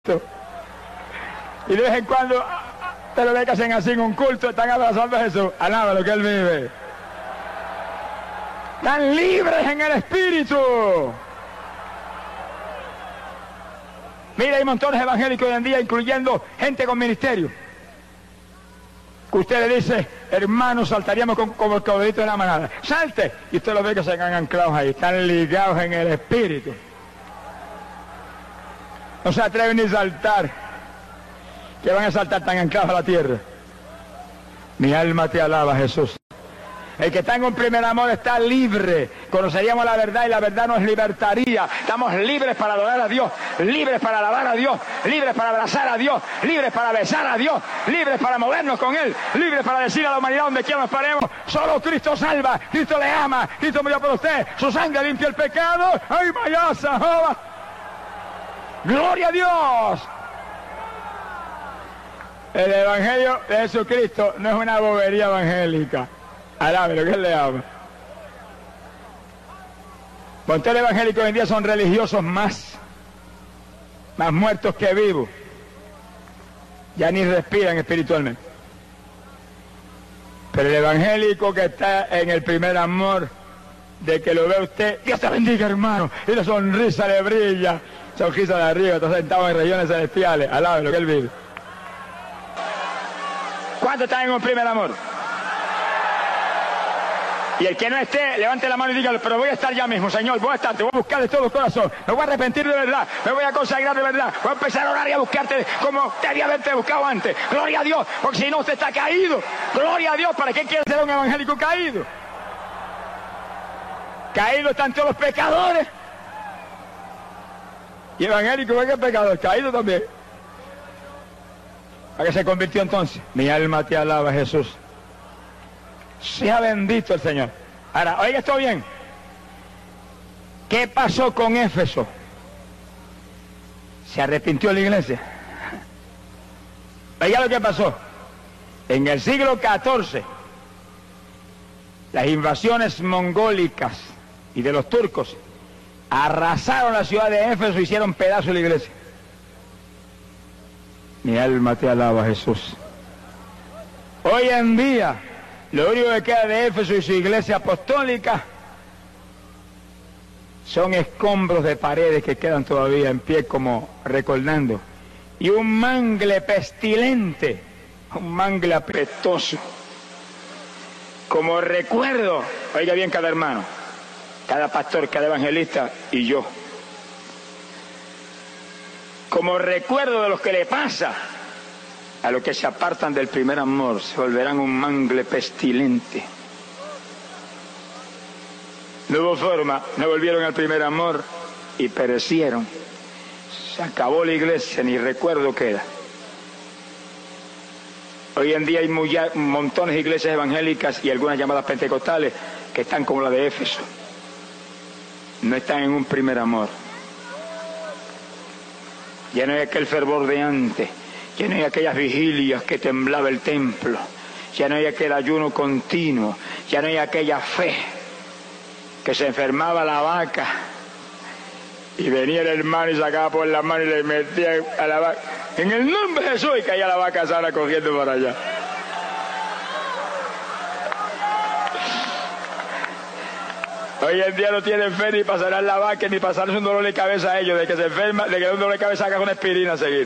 Y de vez en cuando te lo ve que hacen así en un culto, están abrazando a Jesús. Alaba lo que Él vive. Están libres en el Espíritu. Mira, hay montones evangélicos hoy en día, incluyendo gente con ministerio, que usted le dice, hermano, saltaríamos como el caballito de la manada. ¡Salte! Y usted lo ve que se quedan anclados ahí, están ligados en el Espíritu. No se atreven ni a saltar. ¿Qué van a saltar tan anclados a la tierra? Mi alma te alaba, Jesús. El que está en un primer amor está libre. Conoceríamos la verdad y la verdad nos libertaría. Estamos libres para adorar a Dios, libres para alabar a Dios, libres para abrazar a Dios, libres para besar a Dios, libres para movernos con Él, libres para decir a la humanidad donde quiera nos paremos: solo Cristo salva, Cristo le ama, Cristo murió por usted, su sangre limpia el pecado. ¡Ay, mayasa, jova! ¡Gloria a Dios! El Evangelio de Jesucristo no es una bobería evangélica. Alabe lo que Él le ama. Montones evangélicos hoy en día son religiosos más muertos que vivos. Ya ni respiran espiritualmente. Pero el evangélico que está en el primer amor, de que lo ve usted, Dios te bendiga, hermano, y la sonrisa le brilla, sonrisa de arriba, está sentado en regiones celestiales. Alabe lo que Él vive. ¿Cuántos están en un primer amor? Y el que no esté, levante la mano y dígale: pero voy a estar ya mismo, Señor, voy a estar, te voy a buscar de todo corazón, me voy a arrepentir de verdad, me voy a consagrar de verdad, voy a empezar a orar y a buscarte como debía haberte buscado antes. Gloria a Dios, porque si no usted está caído. Gloria a Dios, ¿para qué quiere ser un evangélico caído? Caídos están todos los pecadores. Y evangélico, ¿qué es pecador? Caído también. ¿A qué se convirtió entonces? Mi alma te alaba, Jesús. Sea bendito el Señor. Ahora, oiga esto bien. ¿Qué pasó con Éfeso? ¿Se arrepintió la iglesia? Oiga lo que pasó. En el siglo XIV, las invasiones mongólicas y de los turcos arrasaron la ciudad de Éfeso y hicieron pedazo la iglesia. Mi alma te alaba, Jesús. Hoy en día, lo único que queda de Éfeso y su iglesia apostólica son escombros de paredes que quedan todavía en pie como recordando. Y un mangle pestilente, un mangle apestoso. Como recuerdo, oiga bien cada hermano, cada pastor, cada evangelista y yo. Como recuerdo de lo que le pasa a los que se apartan del primer amor, se volverán un mangle pestilente. No hubo forma, no volvieron al primer amor y perecieron. Se acabó la iglesia, ni recuerdo queda. Hoy en día hay montones de iglesias evangélicas y algunas llamadas pentecostales que están como la de Éfeso. No están en un primer amor. Ya no hay aquel fervor de antes. Ya no hay aquellas vigilias que temblaba el templo. Ya no hay aquel ayuno continuo. Ya no hay aquella fe que se enfermaba la vaca y venía el hermano y sacaba por la mano y le metía a la vaca en el nombre de Jesús y caía la vaca sana cogiendo para allá. Hoy en día no tienen fe ni para sanar la vaca ni para sanarse un dolor de cabeza a ellos, de que se enferma, de que un dolor de cabeza haga una aspirina a seguir.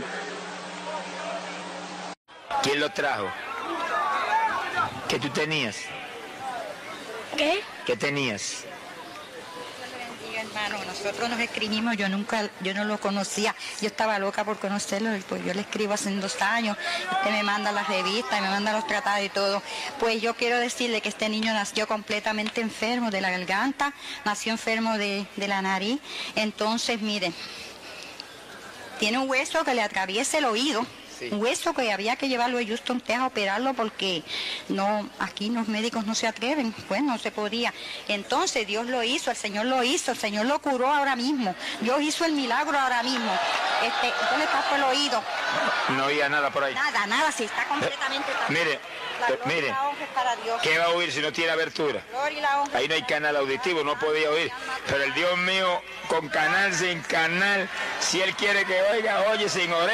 ¿Quién lo trajo? ¿Qué tú tenías? ¿Qué? ¿Qué tenías? Hermano, nosotros nos escribimos, yo no lo conocía, yo estaba loca por conocerlo, pues yo le escribo hace 2 años, usted me manda las revistas, me manda los tratados y todo. Pues yo quiero decirle que este niño nació completamente enfermo de la garganta, nació enfermo de la nariz. Entonces, miren, tiene un hueso que le atraviesa el oído, Sí. Un hueso que había que llevarlo a Houston, Texas, a operarlo porque no, aquí los médicos no se atreven, pues no se podía. Entonces Dios lo hizo, el Señor lo hizo, el Señor lo curó ahora mismo. Dios hizo el milagro ahora mismo. ¿Dónde está por el oído? No oía nada por ahí. Nada, sí, está completamente tapado. Mire, ¿qué va a oír si no tiene abertura? Ahí no hay canal auditivo, no podía oír. Pero el Dios mío, con canal, sin canal, si Él quiere que oiga, oye sin oreja.